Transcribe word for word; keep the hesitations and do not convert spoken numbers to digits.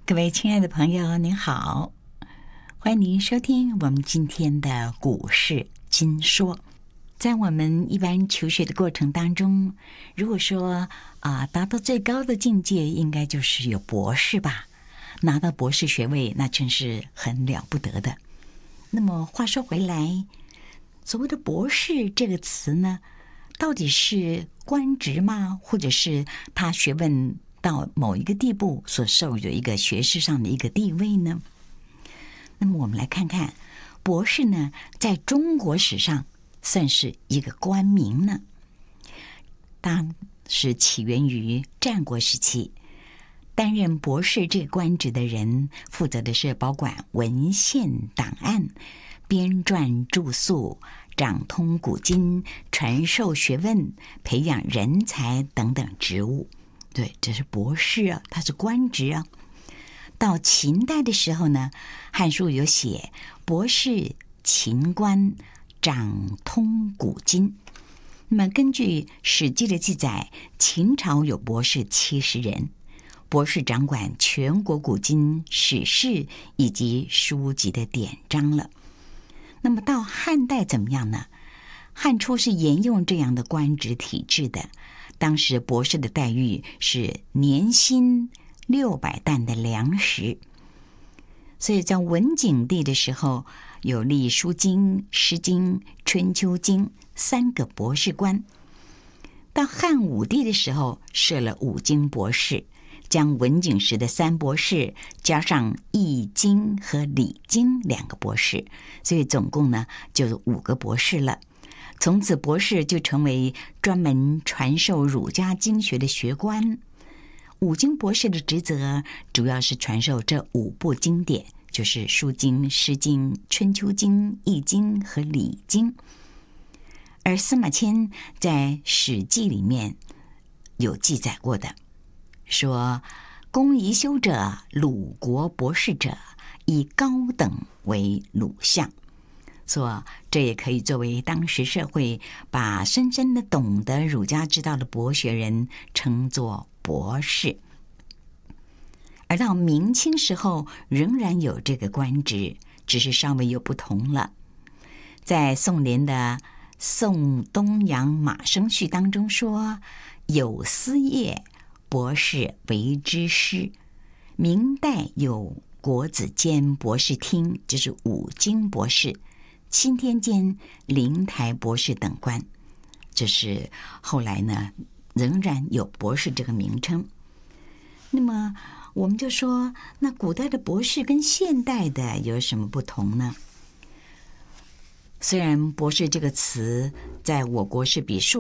各位亲爱的朋友，您好，欢迎您收听我们今天的股市金说。在我们一般求学的过程当中，如果说啊、呃，达到最高的境界，应该就是有博士吧。拿到博士学位，那真是很了不得的。那么话说回来，所谓的博士这个词呢，到底是官职吗？或者是他学问到某一个地步所受有一个学识上的一个地位呢？那么我们来看看，博士呢，在中国史上算是一个官名呢。当时起源于战国时期，担任博士这个官职的人，负责的是保管文献档案、编撰著述、掌通古今、传授学问、培养人才等等职务。对，这是博士啊，他是官职啊。到秦代的时候呢，《汉书》有写博士秦官，掌通古今。那么根据《史记》的记载，秦朝有博士七十人，博士掌管全国古今、史事以及书籍的典章了。那么到汉代怎么样呢？汉初是沿用这样的官职体制的。当时博士的待遇是年薪六百担的粮食，所以在文景帝的时候，有立书经、诗经、春秋经三个博士官。到汉武帝的时候，设了五经博士，将文景时的三博士加上易经和礼经两个博士，所以总共呢就是五个博士了。从此博士就成为专门传授儒家经学的学官。五经博士的职责主要是传授这五部经典，就是书经、诗经、春秋经、易经和礼经。而司马迁在《史记》里面有记载过的，说公宜修者，鲁国博士者，以高等为鲁相。说这也可以作为当时社会把深深的懂得儒家之道的博学人称作博士。而到明清时候仍然有这个官职，只是稍微有不同了。在宋濂的《宋东阳马生序》当中说，有司业，博士为之师。明代有国子监博士厅，就是五经博士，钦天监、灵台博士等官，这是后来呢仍然有博士这个名称。那么我们就说，那古代的博士跟现代的有什么不同呢？虽然博士这个词在我国是比硕